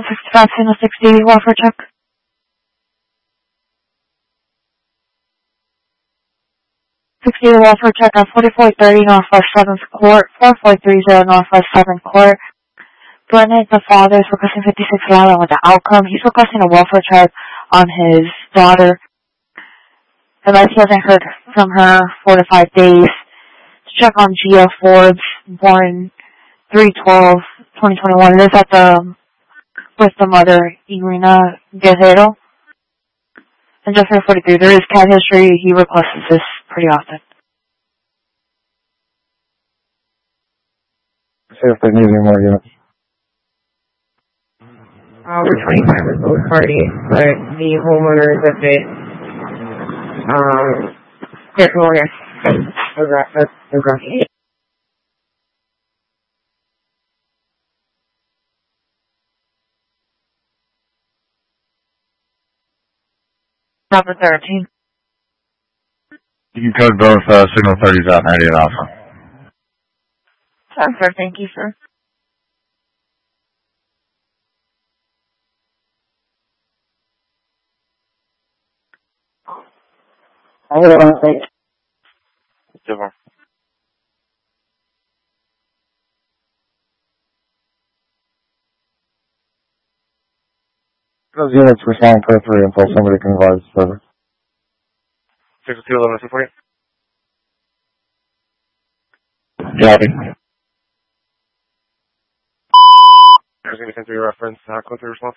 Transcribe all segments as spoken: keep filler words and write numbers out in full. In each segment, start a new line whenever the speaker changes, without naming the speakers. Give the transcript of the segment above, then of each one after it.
sixty-five, signal sixty, welfare check. sixty, welfare check on forty-four thirty Northwest seventh Court, forty-four thirty Northwest seventh Court. Brennan, the father, is requesting fifty-six dollars with the outcome. He's requesting a welfare check on his daughter. The life he hasn't heard from her four to five days. To check on Gia Forbes, born three twelve twenty twenty-one. It is at the, with the mother, Irina Guerrero. And just for forty-three, there is cat history. He requests this pretty often.
See if they need any more units.
Over twenty-five is both parties, but the homeowners of it, um, careful, yes, aggressive, aggressive.
Number thirteen.
You can code both uh, signal thirties out ninety-eight alpha.
Sounds good, thank you, sir.
I don't want to say.
Different. Those units respond per three until somebody can advise service. six two eleven support. Copy. There's going to be sent to your reference, uh, code three response.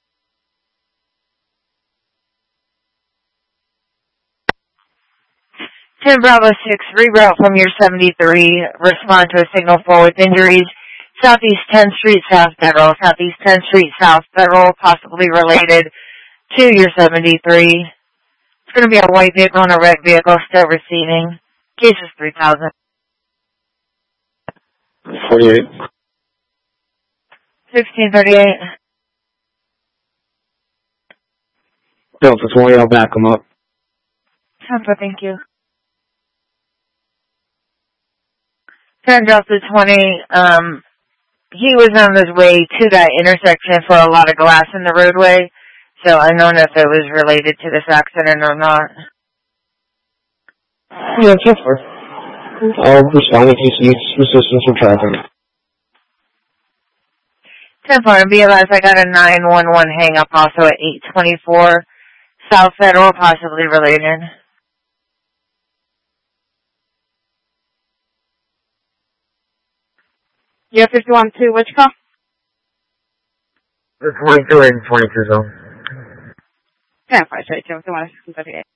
ten Bravo six, reroute from your seventy-three, respond to a signal four with injuries. Southeast tenth Street, South Federal, Southeast tenth Street, South Federal, possibly related to your seventy-three. It's going to be a white vehicle and a red vehicle, still receiving. Case is three thousand.
forty-eight.
sixteen thirty-eight.
Delta twenty, I'll back them up.
Tampa, thank you. ten Delta twenty, um, he was on his way to that intersection for a lot of glass in the roadway, so I don't know if it was related to this accident or not.
Yeah, so far. I'll respond if he seeks resistance from traffic.
ten four, and B L S, I got a nine one one hang up also at eight twenty-four, South Federal, possibly related.
Yeah, fifty-one two, which call?
The twenty-two and twenty-two zone.
Yeah, five straight, fifty-one, sixteen thirty-eight.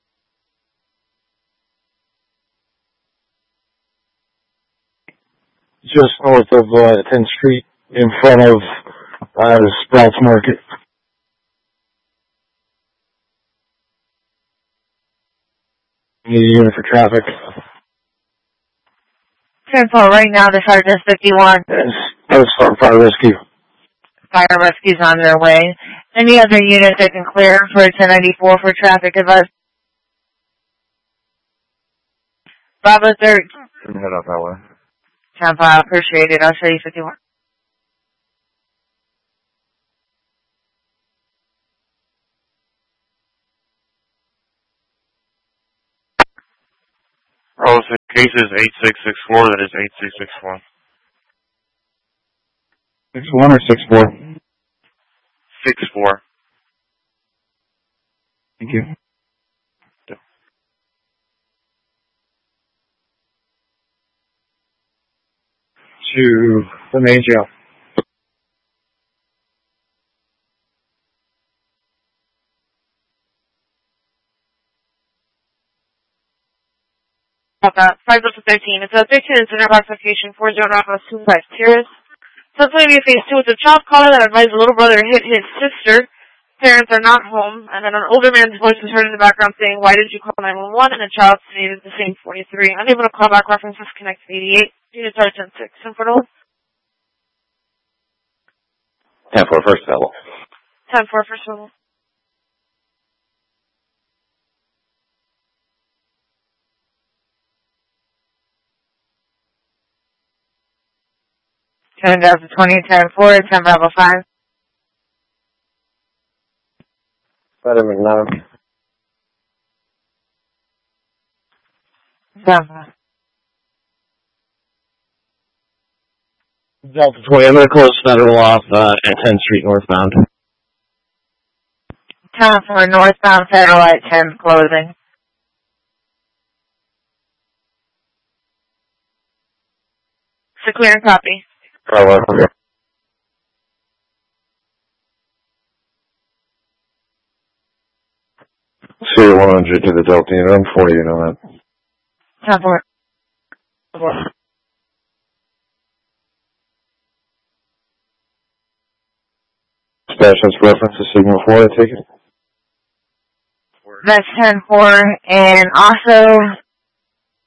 Just north of uh, tenth Street, in front of uh, Sprouts Market. Need a unit for traffic.
ten four, right now the sergeant's fifty-one.
That's fire, fire rescue.
Fire rescue's on their way. Any other units that can clear for ten ninety-four for traffic advice? Bravo third.
Shouldn't head out that way.
ten four, I appreciate it. I'll show you fifty-one.
Oh, so case is eight six six four, that is eight six six four.
six one or six four?
six four.
Thank you.
Yeah.
To the main jail.
About five to thirteen. It's a thirteen incident classification four zero Alpha two five Tiris. So it's going to be phase two. It's a child caller that advised the little brother hit his sister. Parents are not home, and then an older man's voice was heard in the background saying, "Why did you call nine one one?" And the child stated the same forty-three. Unable to call back, reference disconnect eighty-eight. Units are ten six. Infertile.
ten four, first level.
ten four, first level.
ten Delta twenty, ten four, ten Bravo five.
Better McNutt.
Delta.
Delta twenty, I'm going to close Federal off uh, at tenth Street northbound.
ten four, northbound Federal at ten, closing.
So clear and copy.
Bravo. Okay. C one hundred to the Delta unit. I'm forty, you know that.
ten four.
Dispatch has reference to signal four, I take it.
That's ten four, and also